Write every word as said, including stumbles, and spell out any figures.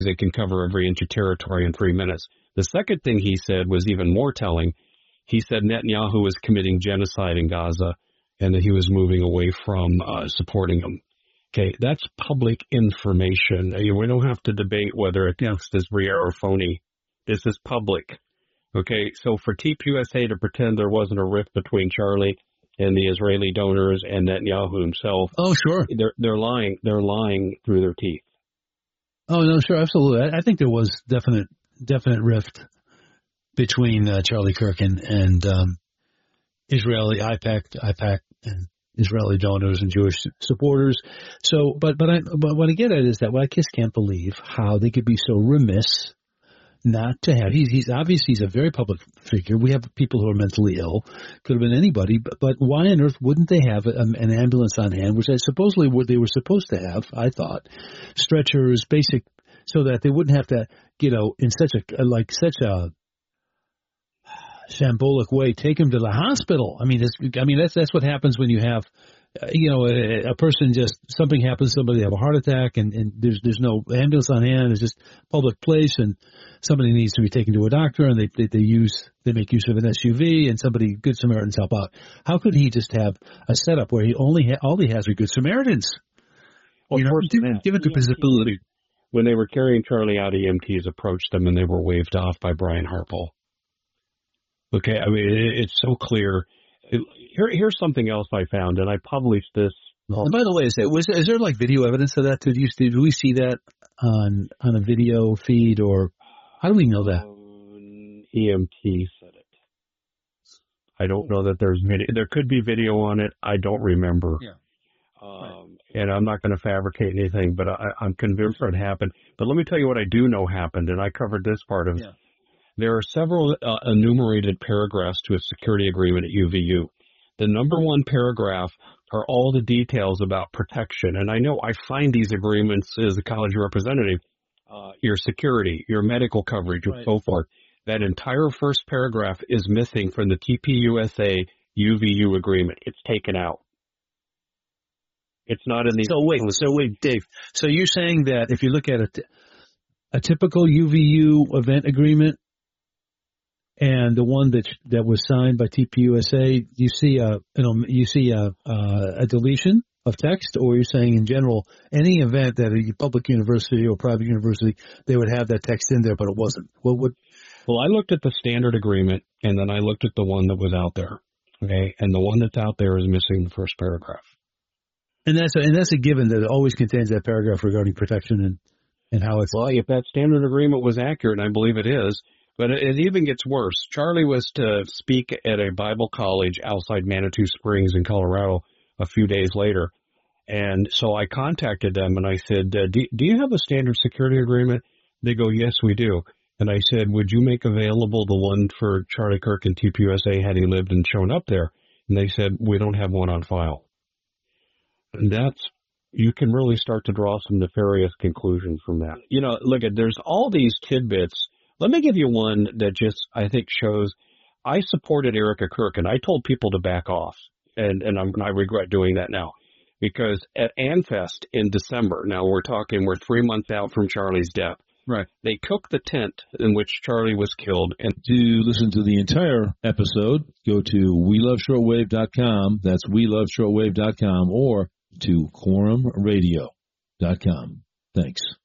they can cover every inch of territory in three minutes. The second thing he said was even more telling. He said Netanyahu was committing genocide in Gaza and that he was moving away from uh, supporting him. Okay, that's public information. We don't have to debate whether a text is real or phony. This is public. Okay, so for T P U S A to pretend there wasn't a rift between Charlie and the Israeli donors and Netanyahu himself. Oh, sure. They're, they're lying. They're lying through their teeth. Oh, no, sure, absolutely. I, I think there was definite, definite rift between uh, Charlie Kirk and, and um, Israeli IPAC, IPAC and Israeli donors and Jewish supporters. So, but but I but what I get at is that well, I just can't believe how they could be so remiss not to have. He's he's obviously he's a very public figure. We have people who are mentally ill. Could have been anybody. But, but why on earth wouldn't they have a, an ambulance on hand, which I supposedly what they were supposed to have? I thought stretchers, basic, so that they wouldn't have to, you know, in such a like such a shambolic way, take him to the hospital. I mean, it's, I mean that's that's what happens when you have, uh, you know, a, a person just something happens, somebody have a heart attack, and, and there's there's no ambulance on hand. It's just public place, and somebody needs to be taken to a doctor, and they they, they use they make use of an S U V, and somebody Good Samaritans help out. How could he just have a setup where he only ha- all he has are Good Samaritans? Well, you know, give, give it the visibility. When they were carrying Charlie out, E M Ts approached them, and they were waved off by Brian Harple. Okay, I mean, it's so clear. Here, here's something else I found, and I published this. And by the way, is there, was, is there like video evidence of that? Did, you, did we see that on on a video feed, or how do we know that? Um, E M T said it. I don't know that there's video. There could be video on it. I don't remember. Yeah. Um, right. And I'm not going to fabricate anything, but I, I'm convinced it happened. But let me tell you what I do know happened, and I covered this part of it. Yeah. There are several uh, enumerated paragraphs to a security agreement at U V U. The number one paragraph are all the details about protection. And I know I find these agreements as a college representative, uh, your security, your medical coverage, and right. so forth. That entire first paragraph is missing from the T P U S A U V U agreement. It's taken out. It's not in the... So wait, so wait, Dave. So you're saying that if you look at a, t- a typical U V U event agreement, and the one that that was signed by T P U S A, you see a you know you see a uh, a deletion of text, or you're saying in general any event that a public university or private university they would have that text in there, but it wasn't. What would? Well, I looked at the standard agreement, and then I looked at the one that was out there. Okay, and the one that's out there is missing the first paragraph. And that's a, and that's a given that it always contains that paragraph regarding protection and and how it's. Well, if that standard agreement was accurate, and I believe it is. But it even gets worse. Charlie was to speak at a Bible college outside Manitou Springs in Colorado a few days later. And so I contacted them and I said, do, do you have a standard security agreement? They go, yes, we do. And I said, would you make available the one for Charlie Kirk and T P U S A had he lived and shown up there? And they said, we don't have one on file. And that's, you can really start to draw some nefarious conclusions from that. You know, look at, there's all these tidbits. Let me give you one that just, I think, shows I supported Erica Kirk, and I told people to back off, and, and I'm, I regret doing that now, because at AnFest in December, now we're talking, we're three months out from Charlie's death. Right. They cooked the tent in which Charlie was killed. And to listen to the entire episode, go to we love shortwave dot com. That's we love shortwave dot com, or to quorum radio dot com. Thanks.